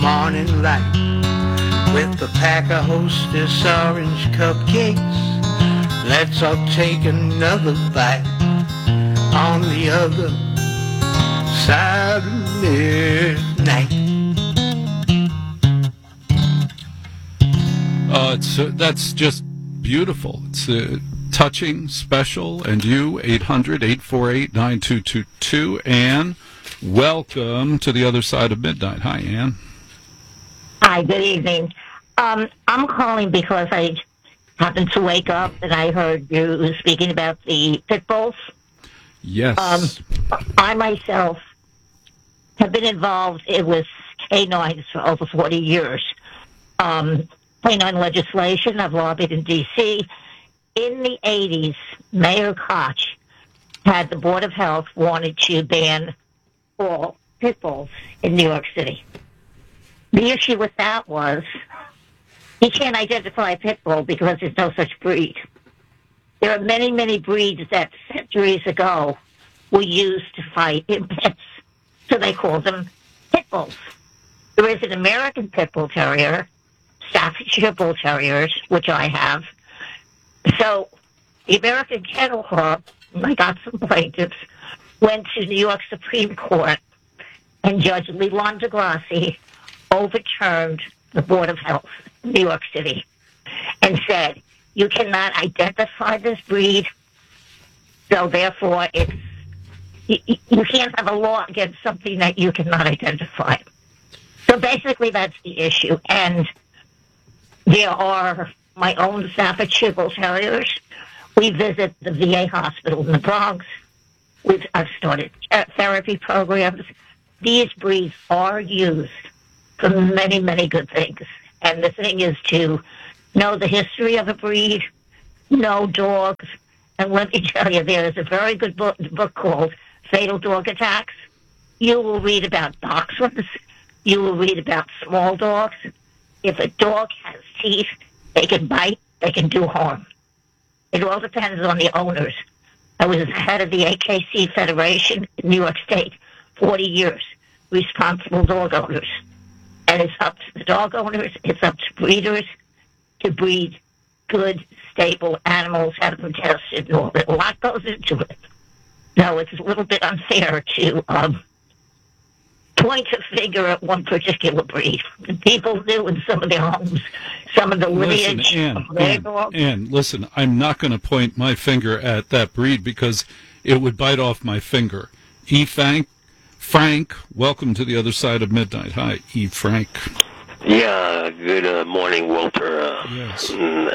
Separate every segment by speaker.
Speaker 1: morning light with a pack of Hostess orange cupcakes. Let's all take another bite on the other side of midnight.
Speaker 2: That's just beautiful. It's touching, special, and you, 800-848-9222. Ann, welcome to the other side of midnight. Hi, Ann.
Speaker 3: Hi, good evening. I'm calling because I happened to wake up and I heard you speaking about the pit bulls.
Speaker 2: Yes.
Speaker 3: I myself have been involved with canines for over 40 years. Canine legislation, I've lobbied in D.C. In the 80s, Mayor Koch had the Board of Health wanted to ban all pit bulls in New York City. The issue with that was you can't identify a pit bull because there's no such breed. There are many, many breeds that centuries ago were used to fight in pits, so they call them pit bulls. There is an American pit bull terrier, Staffordshire Bull Terriers, which I have. So the American Kennel Club, I got some plaintiffs, went to New York Supreme Court, and Judge Leland Degrassi overturned the Board of Health in New York City and said, you cannot identify this breed, so therefore you can't have a law against something that you cannot identify. So basically that's the issue. And there are my own Staffordshire Bull Terriers. We visit the VA hospital in the Bronx. I've started therapy programs. These breeds are used for many, many good things. And the thing is to know the history of a breed, know dogs. And let me tell you, there is a very good book called Fatal Dog Attacks. You will read about dachshunds. You will read about small dogs. If a dog has teeth, they can bite, they can do harm. It all depends on the owners. I was head of the AKC Federation in New York State, 40 years, responsible dog owners. And it's up to the dog owners, it's up to breeders to breed good, stable animals, have them tested, and all that. A lot goes into it. No, it's a little bit unfair to point a finger at one particular breed. People knew in some of their homes, some of the lineage of their dogs.
Speaker 2: Ann, listen, I'm not going to point my finger at that breed because it would bite off my finger. Frank, welcome to the other side of midnight. Hi, Frank.
Speaker 4: Yeah, good morning, Walter.
Speaker 2: Yes.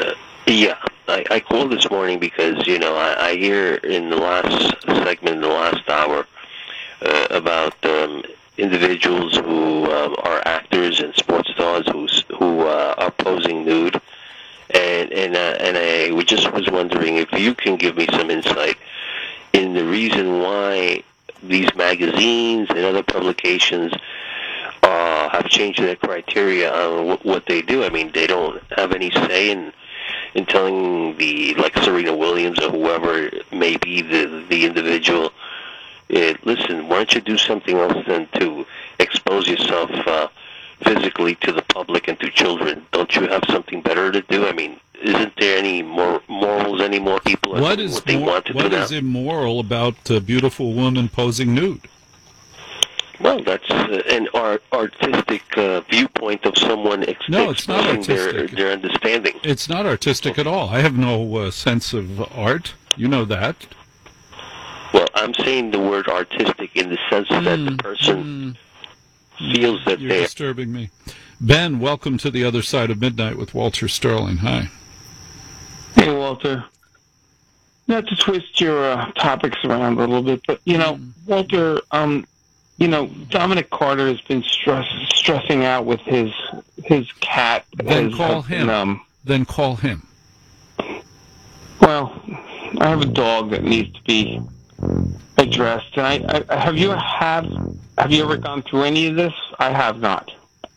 Speaker 4: I called this morning because, I hear in the last segment, in the last hour, about individuals who are actors and sports stars who are posing nude, and I just was wondering if you can give me some insight in the reason why these magazines and other publications have changed their criteria on what they do. I mean, they don't have any say in telling like Serena Williams or whoever may be the individual, listen, why don't you do something else than to expose yourself physically to the public and to children? Don't you have something better to do? I mean, isn't there any more morals anymore? People are
Speaker 2: what
Speaker 4: doing
Speaker 2: is
Speaker 4: what they want to do now.
Speaker 2: What is immoral about a beautiful woman posing nude?
Speaker 4: Well, that's an artistic viewpoint of someone expressing their understanding.
Speaker 2: It's not artistic at all. I have no sense of art. You know that.
Speaker 4: Well, I'm saying the word artistic in the sense that the person feels that
Speaker 2: You're disturbing me. Ben, welcome to the other side of midnight with Walter Sterling. Hi.
Speaker 5: Hey, Walter. Not to twist your topics around a little bit, but, Walter, Dominic Carter has been stressing out with his cat.
Speaker 2: Then call him. Then call him.
Speaker 5: Well, I have a dog that needs to be addressed. And have you ever gone through any of this? I have not.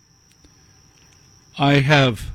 Speaker 2: I have.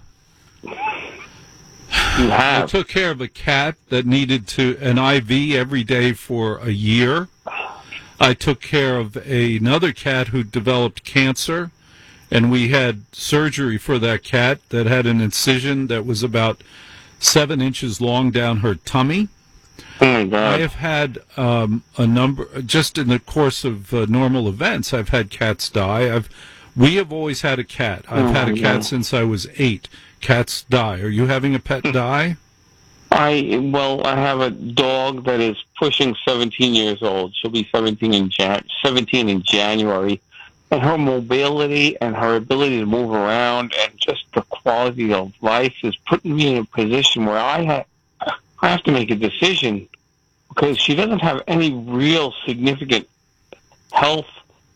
Speaker 5: You have.
Speaker 2: I took care of a cat that needed an IV every day for a year. I took care of another cat who developed cancer, and we had surgery for that cat that had an incision that was about 7 inches long down her tummy.
Speaker 5: Oh my God.
Speaker 2: I have had a number, just in the course of normal events, I've had cats die. We have always had a cat. I've had a cat since I was 8. Cats die. Are you having a pet die?
Speaker 5: I have a dog that is pushing 17 years old. She'll be 17 in January. And her mobility and her ability to move around and just the quality of life is putting me in a position where I have to make a decision, because she doesn't have any real significant health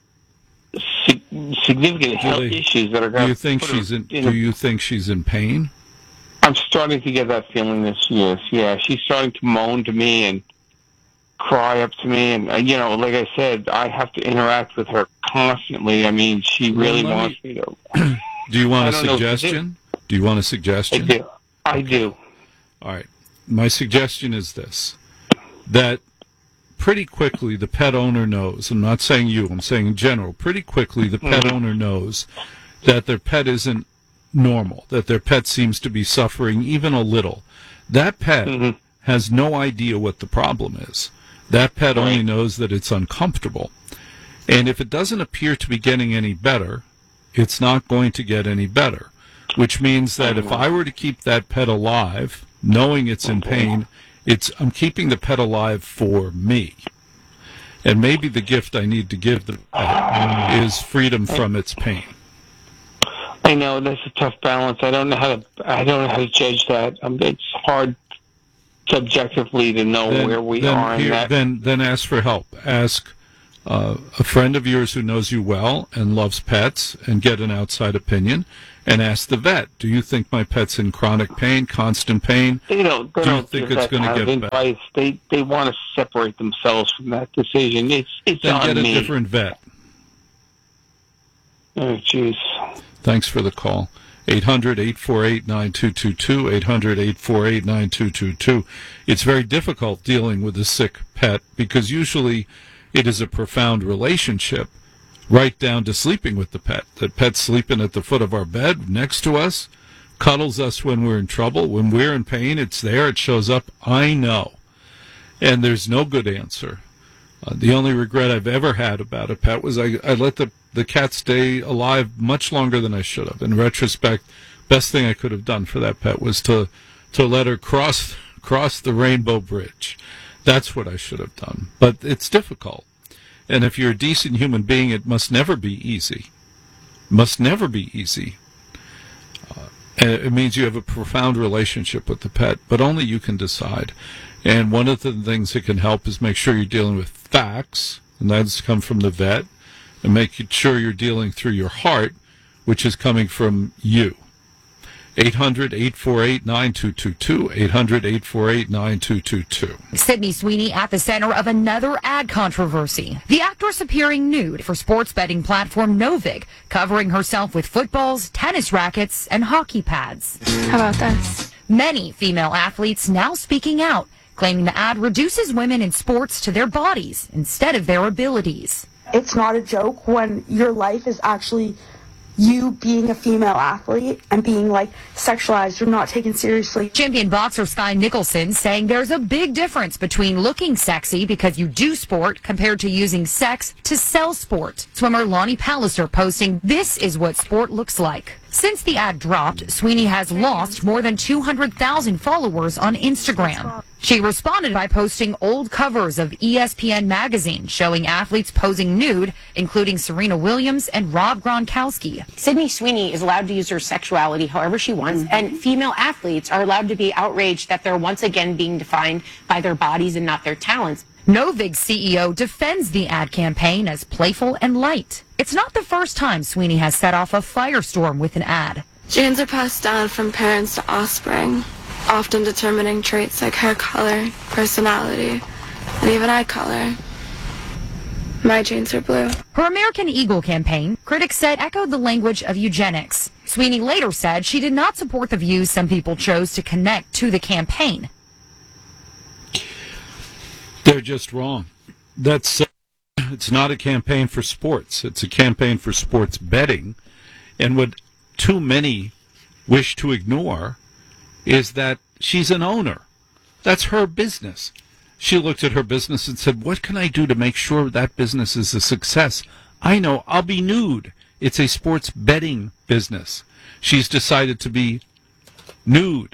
Speaker 5: issues that are going to.
Speaker 2: Do you think she's in pain?
Speaker 5: I'm starting to get that feeling this year. Yeah, she's starting to moan to me and cry up to me, and like I said, I have to interact with her constantly. I mean, she really wants me to.
Speaker 2: Do you want a suggestion? Do you want a suggestion?
Speaker 5: I do.
Speaker 2: All right. My suggestion is this: that pretty quickly the pet owner knows. I'm not saying you. I'm saying in general. Pretty quickly the pet owner knows that their pet isn't normal. That their pet seems to be suffering even a little. That pet has no idea what the problem is. That pet only knows that it's uncomfortable. And if it doesn't appear to be getting any better, it's not going to get any better. Which means that if I were to keep that pet alive, knowing it's in pain, I'm keeping the pet alive for me. And maybe the gift I need to give the pet is freedom from its pain.
Speaker 5: I know that's a tough balance. I don't know how to judge that. It's hard subjectively to know where we are in that.
Speaker 2: Then ask for help. Ask a friend of yours who knows you well and loves pets, and get an outside opinion. And ask the vet, do you think my pet's in chronic pain, constant pain?
Speaker 5: They don't
Speaker 2: do you think it's going to get better?
Speaker 5: They want to separate themselves from that decision. It's
Speaker 2: then
Speaker 5: on
Speaker 2: get a
Speaker 5: me.
Speaker 2: different vet.
Speaker 5: Oh, jeez.
Speaker 2: Thanks for the call. 800-848-9222, 800-848-9222. It's very difficult dealing with a sick pet because usually it is a profound relationship, right down to sleeping with the pet. The pet's sleeping at the foot of our bed next to us, cuddles us when we're in trouble. When we're in pain, it's there, it shows up. I know. And there's no good answer. The only regret I've ever had about a pet was I let the cat stay alive much longer than I should have. In retrospect, best thing I could have done for that pet was to let her cross the rainbow bridge. That's what I should have done. But it's difficult. And if you're a decent human being, it must never be easy. Must never be easy. And it means you have a profound relationship with the pet, but only you can decide. And one of the things that can help is make sure you're dealing with facts, and that's come from the vet, and make sure you're dealing through your heart, which is coming from you. 800-848-9222, 800-848-9222.
Speaker 6: Sydney Sweeney at the center of another ad controversy. The actress appearing nude for sports betting platform Novig, covering herself with footballs, tennis rackets, and hockey pads.
Speaker 7: How about this?
Speaker 6: Many female athletes now speaking out, claiming the ad reduces women in sports to their bodies instead of their abilities.
Speaker 7: It's not a joke when your life is actually you being a female athlete and being sexualized or not taken seriously.
Speaker 6: Champion boxer Sky Nicholson saying there's a big difference between looking sexy because you do sport compared to using sex to sell sport. Swimmer Lonnie Palliser posting, "This is what sport looks like." Since the ad dropped, Sweeney has lost more than 200,000 followers on Instagram. She responded by posting old covers of ESPN magazine showing athletes posing nude, including Serena Williams and Rob Gronkowski.
Speaker 8: Sydney Sweeney is allowed to use her sexuality however she wants, and female athletes are allowed to be outraged that they're once again being defined by their bodies and not their talents.
Speaker 6: Novig's CEO defends the ad campaign as playful and light. It's not the first time Sweeney has set off a firestorm with an ad.
Speaker 9: Genes are passed down from parents to offspring, often determining traits like hair color, personality, and even eye color. My genes are blue.
Speaker 6: Her American Eagle campaign, critics said, echoed the language of eugenics. Sweeney later said she did not support the views some people chose to connect to the campaign.
Speaker 2: They're just wrong. It's not a campaign for sports. It's a campaign for sports betting. And what too many wish to ignore is that she's an owner. That's her business. She looked at her business and said, what can I do to make sure that business is a success? I know, I'll be nude. It's a sports betting business. She's decided to be nude.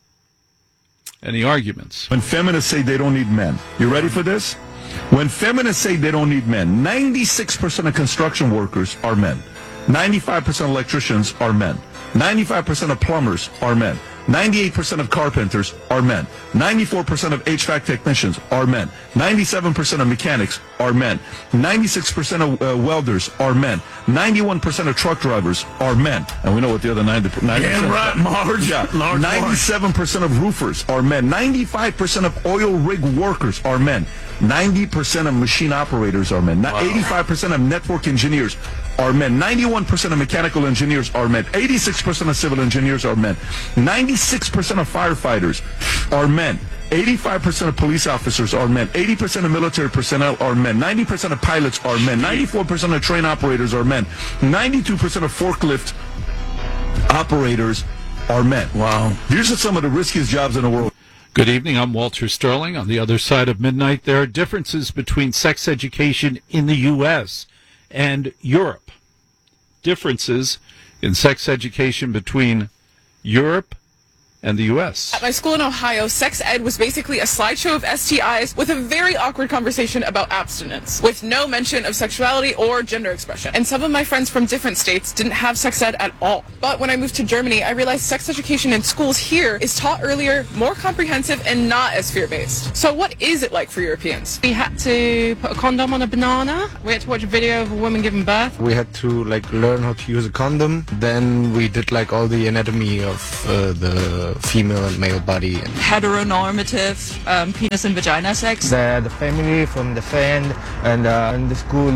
Speaker 2: Any arguments?
Speaker 10: When feminists say they don't need men, you ready for this? When feminists say they don't need men, 96% of construction workers are men. 95% of electricians are men. 95% of plumbers are men. 98% of carpenters are men. 94% of HVAC technicians are men. 97% of mechanics are men. 96% of welders are men. 91% of truck drivers are men. And we know what the other 90%
Speaker 11: Yeah, right, Marge.
Speaker 10: Yeah. 97% of roofers are men. 95% of oil rig workers are men. 90% of machine operators are men. 85% of network engineers are men. 91% of mechanical engineers are men. 86% of civil engineers are men. 96% of firefighters are men. 85% of police officers are men. 80% of military personnel are men. 90% of pilots are men. 94% of train operators are men. 92% of forklift operators are men.
Speaker 11: Wow.
Speaker 10: These are some of the riskiest jobs in the world.
Speaker 2: Good evening, I'm Walter Sterling. On the other side of midnight, there are differences between sex education in the U.S. and Europe. Differences in sex education between Europe and the U.S.
Speaker 12: At my school in Ohio, sex ed was basically a slideshow of STIs with a very awkward conversation about abstinence, with no mention of sexuality or gender expression. And some of my friends from different states didn't have sex ed at all. But when I moved to Germany, I realized sex education in schools here is taught earlier, more comprehensive, and not as fear-based. So what is it like for Europeans?
Speaker 13: We had to put a condom on a banana. We had to watch a video of a woman giving birth.
Speaker 14: We had to learn how to use a condom. Then we did all the anatomy of the female and male body.
Speaker 15: Heteronormative penis and vagina sex.
Speaker 16: The family from the friend and the school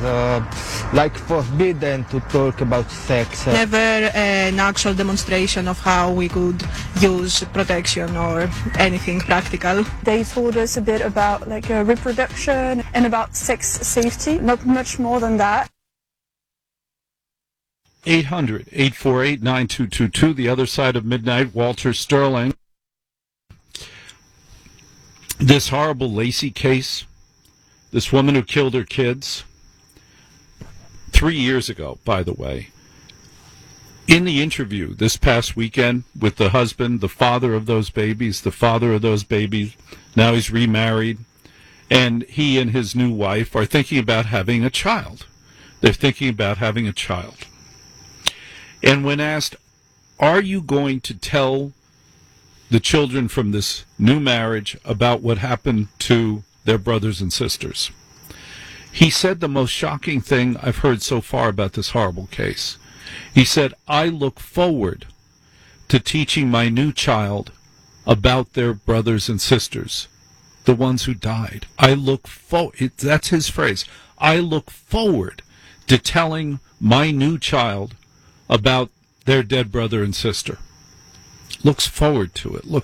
Speaker 16: was forbidden to talk about sex.
Speaker 15: Never an actual demonstration of how we could use protection or anything practical.
Speaker 17: They told us a bit about reproduction and about sex safety, not much more than that.
Speaker 2: 800-848-9222, the other side of midnight, Walter Sterling. This horrible Lacey case, this woman who killed her kids 3 years ago, by the way. In the interview this past weekend with the husband, the father of those babies, now he's remarried, and he and his new wife are thinking about having a child. They're thinking about having a child. And when asked, are you going to tell the children from this new marriage about what happened to their brothers and sisters? He said the most shocking thing I've heard so far about this horrible case. He said, I look forward to teaching my new child about their brothers and sisters, the ones who died. That's his phrase. I look forward to telling my new child about their dead brother and sister. Looks forward to it.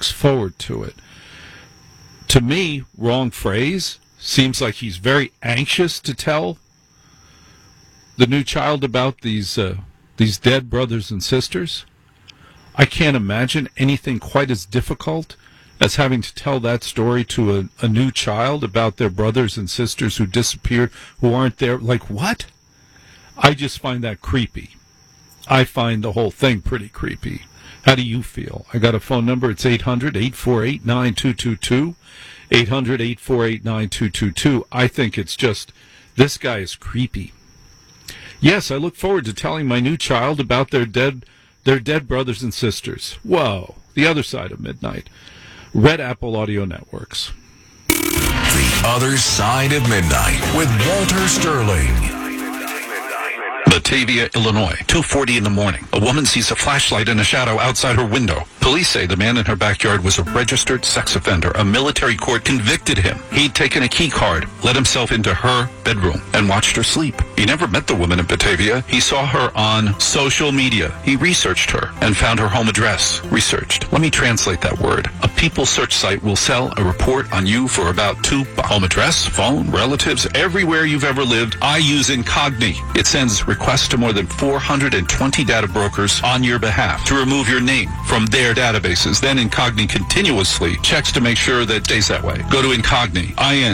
Speaker 2: To me, wrong phrase. Seems like he's very anxious to tell the new child about these dead brothers and sisters. I can't imagine anything quite as difficult as having to tell that story to a new child about their brothers and sisters who disappeared, who aren't there. What? I just find that creepy. I find the whole thing pretty creepy. How do you feel? I got a phone number. It's 800-848-9222. 800-848-9222. I think it's just, this guy is creepy. Yes, I look forward to telling my new child about their dead brothers and sisters. Whoa. The other side of midnight. Red Apple Audio Networks.
Speaker 18: The other side of midnight with Walter Sterling.
Speaker 19: Batavia, Illinois, 2:40 in the morning. A woman sees a flashlight in a shadow outside her window. Police say the man in her backyard was a registered sex offender. A military court convicted him. He'd taken a key card, let himself into her bedroom, and watched her sleep. He never met the woman in Batavia. He saw her on social media. He researched her and found her home address. Researched. Let me translate that word. A people search site will sell a report on you for about $2. Home address, phone, relatives, everywhere you've ever lived. I use Incogni. It sends requests requests to more than 420 data brokers on your behalf to remove your name from their databases. Then Incogni continuously checks to make sure that it stays that way. Go to Incogni,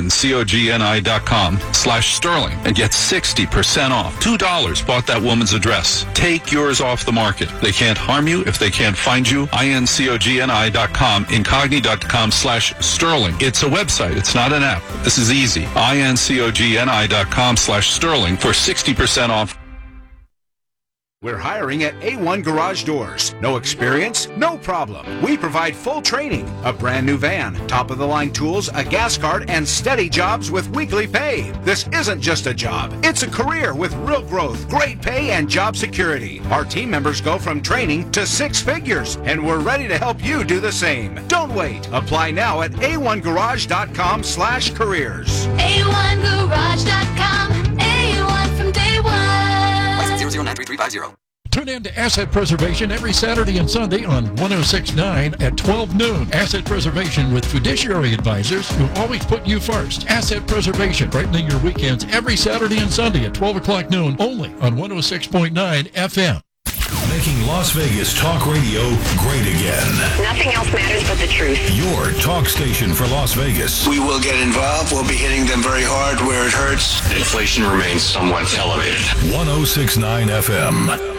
Speaker 19: INCOGNI.com/Sterling and get 60% off. $2 bought that woman's address. Take yours off the market. They can't harm you if they can't find you. INCOGNI.com, Incogni.com/Sterling. It's a website. It's not an app. This is easy. INCOGNI.com/Sterling for 60% off.
Speaker 11: We're hiring at A1 Garage Doors. No experience? No problem. We provide full training, a brand new van, top-of-the-line tools, a gas card, and steady jobs with weekly pay. This isn't just a job. It's a career with real growth, great pay, and job security. Our team members go from training to 6 figures, and we're ready to help you do the same. Don't wait. Apply now at a1garage.com/careers.
Speaker 20: A1garage.com. A1 from day one.
Speaker 21: License 0093350.
Speaker 22: Tune in to Asset Preservation every Saturday and Sunday on 106.9 at 12 noon. Asset Preservation with fiduciary advisors who always put you first. Asset Preservation, brightening your weekends every Saturday and Sunday at 12 o'clock noon, only on 106.9 FM.
Speaker 18: Making Las Vegas talk radio great again.
Speaker 23: Nothing else matters but the truth.
Speaker 18: Your talk station for Las Vegas.
Speaker 24: We will get involved. We'll be hitting them very hard where it hurts.
Speaker 25: Inflation remains somewhat elevated.
Speaker 18: 106.9 FM.